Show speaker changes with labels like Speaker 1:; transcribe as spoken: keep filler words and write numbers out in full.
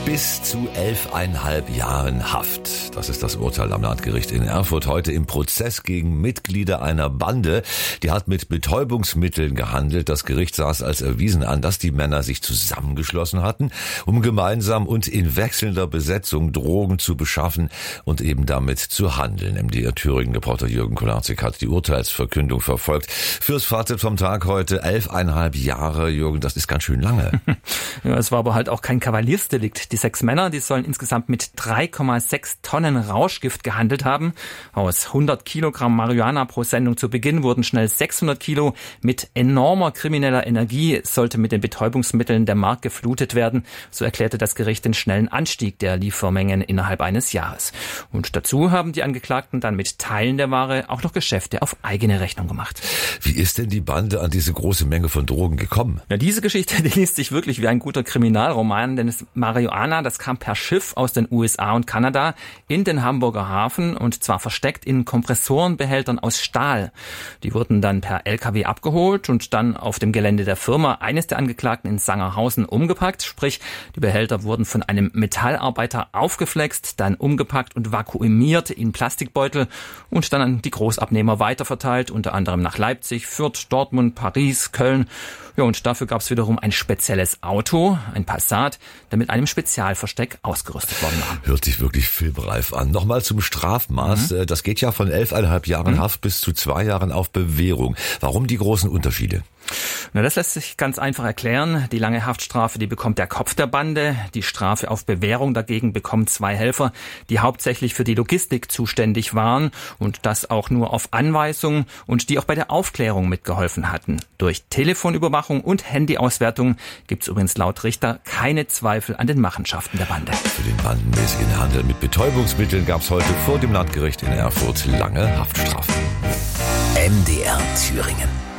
Speaker 1: bis zu elfeinhalb Jahren Haft. Das ist das Urteil am Landgericht in Erfurt heute im Prozess gegen Mitglieder einer Bande. Die hat mit Betäubungsmitteln gehandelt. Das Gericht sah es als erwiesen an, dass die Männer sich zusammengeschlossen hatten, um gemeinsam und in wechselnder Besetzung Drogen zu beschaffen und eben damit zu handeln. M D R Thüringen-Reporter Jürgen Kolarczyk hat die Urteilsverkündung verfolgt. Fürs Fazit vom Tag heute elfeinhalb Jahre. Jürgen, das ist ganz schön lange.
Speaker 2: Ja, es war aber halt auch kein Kavaliersdelikt. Die sechs Männer, die sollen insgesamt mit drei Komma sechs Tonnen Rauschgift gehandelt haben. Aus hundert Kilogramm Marihuana pro Sendung zu Beginn wurden schnell sechshundert Kilo. Mit enormer krimineller Energie sollte mit den Betäubungsmitteln der Markt geflutet werden. So erklärte das Gericht den schnellen Anstieg der Liefermengen innerhalb eines Jahres. Und dazu haben die Angeklagten dann mit Teilen der Ware auch noch Geschäfte auf eigene Rechnung gemacht.
Speaker 1: Wie ist denn die Bande an diese große Menge von Drogen gekommen?
Speaker 2: Ja, diese Geschichte, die liest sich wirklich wie ein guter Kriminalroman, denn das Marihuana, das kam per Schiff aus den U S A und Kanada in den Hamburger Hafen und zwar versteckt in Kompressorenbehältern aus Stahl. Die wurden dann per L K W abgeholt und dann auf dem Gelände der Firma eines der Angeklagten in Sangerhausen umgepackt. Sprich, die Behälter wurden von einem Metallarbeiter aufgeflext, dann umgepackt und vakuumiert in Plastikbeutel und dann an die Großabnehmer weiterverteilt, unter anderem nach Leipzig, Fürth, Dortmund, Paris, Köln. Ja, und dafür gab es wiederum ein spezielles Auto, ein Passat, der mit einem Spezialversteck ausgerüstet worden war.
Speaker 1: Hört sich wirklich filmreif an. Nochmal zum Strafmaß. Mhm. Das geht ja von elfeinhalb Jahren mhm. Haft bis zu zwei Jahren auf Bewährung. Warum die großen Unterschiede?
Speaker 2: Na, das lässt sich ganz einfach erklären. Die lange Haftstrafe, die bekommt der Kopf der Bande. Die Strafe auf Bewährung dagegen bekommen zwei Helfer, die hauptsächlich für die Logistik zuständig waren und das auch nur auf Anweisung und die auch bei der Aufklärung mitgeholfen hatten. Durch Telefonüberwachung und Handyauswertung gibt es übrigens laut Richter keine Zweifel an den Machenschaften der Bande.
Speaker 1: Für den bandenmäßigen Handel mit Betäubungsmitteln gab es heute vor dem Landgericht in Erfurt lange Haftstrafen.
Speaker 3: M D R Thüringen.